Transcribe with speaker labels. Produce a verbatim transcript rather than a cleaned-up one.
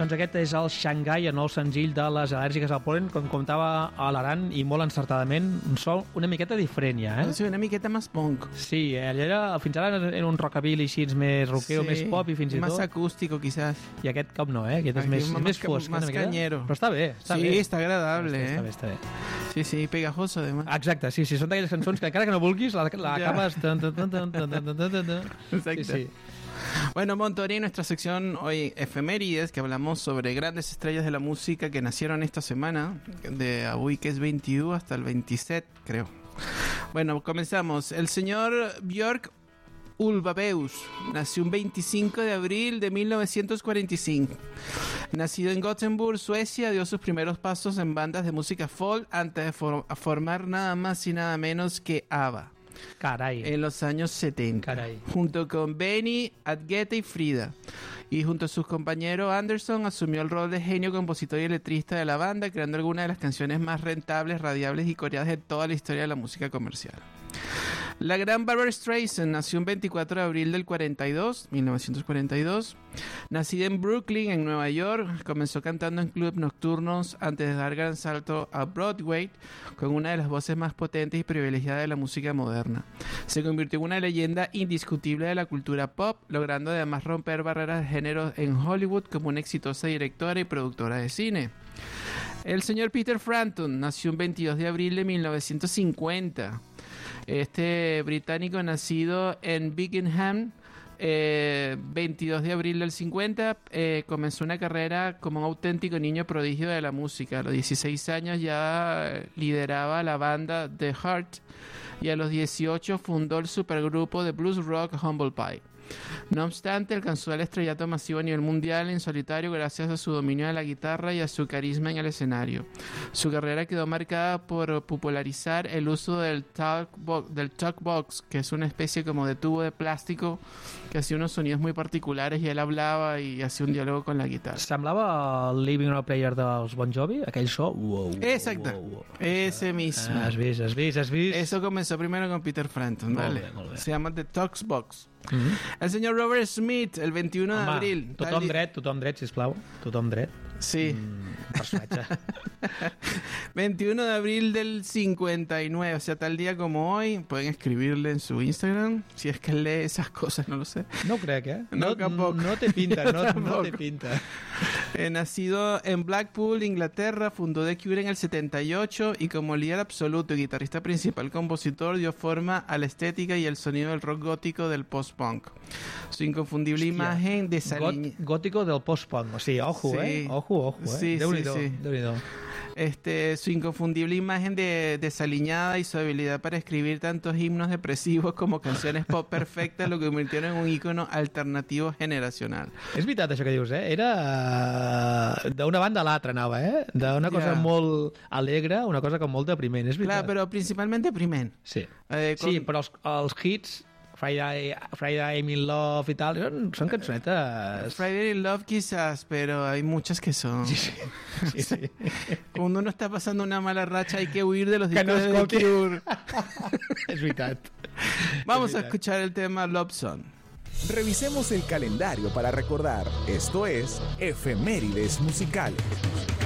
Speaker 1: Doncs aquest és el Shanghai, el nou senzill de les al·lèrgiques al pol·len, com comptava a l'Aran, i molt encertadament, un sol una miqueta diferent ja, eh?
Speaker 2: Sí, una miqueta més punk.
Speaker 1: Sí, ell era, fins ara era un rockabilly així més rockero,
Speaker 2: Sí,
Speaker 1: més pop i fins i
Speaker 2: más
Speaker 1: tot.
Speaker 2: acústico, quizás.
Speaker 1: I aquest cop no, eh? Aquest és
Speaker 2: Aquí
Speaker 1: més,
Speaker 2: más
Speaker 1: més
Speaker 2: ca-
Speaker 1: fosc.
Speaker 2: más
Speaker 1: una miqueta.
Speaker 2: cañero.
Speaker 1: Però està bé, està
Speaker 2: sí,
Speaker 1: bé.
Speaker 2: está agradable,
Speaker 1: Està
Speaker 2: ¿eh?
Speaker 1: bé, està bé.
Speaker 2: Sí, sí, pegajoso además.
Speaker 1: Exacte, sí, sí, són d'aquelles cançons que encara que no vulguis, la, la
Speaker 2: Ja.
Speaker 1: acabes... Tan, tan, tan, tan, tan, tan, tan, tan, tan.
Speaker 2: Exacto.
Speaker 1: Sí, sí.
Speaker 2: Bueno, Montori, en nuestra sección hoy efemérides, que hablamos sobre grandes estrellas de la música que nacieron esta semana, de avui que es veintiuno hasta el veintisiete, creo. Bueno, comenzamos. El señor Björk Ulvaeus nació un veinticinco de abril de mil novecientos cuarenta y cinco. Nacido en Gothenburg, Suecia, dio sus primeros pasos en bandas de música folk antes de for- a formar nada más y nada menos que ABBA.
Speaker 1: Carai.
Speaker 2: En los años setenta,
Speaker 1: Caray.
Speaker 2: junto con Benny, Adgete y Frida. Y junto a sus compañeros Anderson asumió el rol de genio, compositor y letrista de la banda, creando algunas de las canciones más rentables, radiables y coreadas de toda la historia de la música comercial. La gran Barbra Streisand nació un veinticuatro de abril del cuarenta y dos, mil novecientos cuarenta y dos. Nacida en Brooklyn, en Nueva York, comenzó cantando en clubes nocturnos antes de dar gran salto a Broadway con una de las voces más potentes y privilegiadas de la música moderna. Se convirtió en una leyenda indiscutible de la cultura pop, logrando además romper barreras de género en Hollywood como una exitosa directora y productora de cine. El señor Peter Frampton nació un veintidós de abril de mil novecientos cincuenta. Este británico nacido en Birmingham, eh, veintidós de abril del cincuenta, eh, comenzó una carrera como un auténtico niño prodigio de la música. A los dieciséis años ya eh, lideraba la banda The Heart y a los dieciocho fundó el supergrupo de blues rock Humble Pie. No obstante, alcanzó el estrellato masivo a nivel mundial en solitario gracias a su dominio de la guitarra y a su carisma en el escenario. Su carrera quedó marcada por popularizar el uso del talk box, del talk box, que es una especie como de tubo de plástico que hacía unos sonidos muy particulares y él hablaba y hacía un diálogo con la guitarra.
Speaker 1: Semblava el Living on a Prayer dels Bon Jovi, aquell so. Uou, uou,
Speaker 2: Exacto,
Speaker 1: uou, uou.
Speaker 2: ese mismo.
Speaker 1: Ah, has vist, has vist, has vist.
Speaker 2: Eso comenzó primero con Peter Frampton,
Speaker 1: Molt
Speaker 2: ¿vale?
Speaker 1: bé, molt bé.
Speaker 2: Se llama The Talks Box.
Speaker 1: Mm-hmm.
Speaker 2: El senyor Robert Smith, el veintiuno
Speaker 1: Home,
Speaker 2: de abril.
Speaker 1: tothom
Speaker 2: tal-
Speaker 1: dret, tothom dret, sisplau. Tothom dret.
Speaker 2: Sí.
Speaker 1: Mm, personatge.
Speaker 2: veintiuno de abril del cincuenta y nueve, o sea, tal día como hoy. Pueden escribirle en su Instagram, si es que lee esas cosas, no lo sé.
Speaker 1: No ho crec, eh?
Speaker 2: No, tampoc.
Speaker 1: No te pinta, no, no
Speaker 2: Tampoc.
Speaker 1: te pinta.
Speaker 2: Eh, nacido en Blackpool, Inglaterra, fundó The Cure en el setenta y ocho y como líder absoluto y guitarrista principal compositor dio forma a la estética y el sonido del rock gótico del post-punk. Su inconfundible
Speaker 1: Hòstia,
Speaker 2: imagen de
Speaker 1: Got,
Speaker 2: Saliñ...
Speaker 1: gótico del post-punk. O sigui, ojo,
Speaker 2: Sí.
Speaker 1: eh? Ojo, ojo, eh?
Speaker 2: Sí,
Speaker 1: Déu-n'hi-do,
Speaker 2: sí, sí.
Speaker 1: Déu-n'hi-do.
Speaker 2: Este, su inconfundible imagen de desaliñada y su habilidad para escribir tantos himnos depresivos como canciones pop perfectas lo convirtieron en un ícono alternativo generacional.
Speaker 1: És veritat això que dius, eh? Era d'una banda a l'altra anava, eh? D'una cosa
Speaker 2: Ja.
Speaker 1: molt alegre a una cosa com molt depriment, és veritat.
Speaker 2: Claro, pero principalmente depriment.
Speaker 1: Sí,
Speaker 2: Eh, con-
Speaker 1: sí, però els, els hits, Friday, Friday I'm in Love i tal, són, són cançonetes...
Speaker 2: Friday in Love quizás, pero hay muchas que son...
Speaker 1: Sí, sí. sí, sí.
Speaker 2: Cuando uno está pasando una mala racha hay que huir de los
Speaker 1: Que no
Speaker 2: discos de
Speaker 1: escolti.
Speaker 2: The Cure.
Speaker 1: És veritat.
Speaker 2: Vamos
Speaker 1: Es
Speaker 2: a
Speaker 1: verdad.
Speaker 2: escuchar el tema Love Song.
Speaker 3: Revisemos el calendario para recordar. Esto es Efemérides Musicales.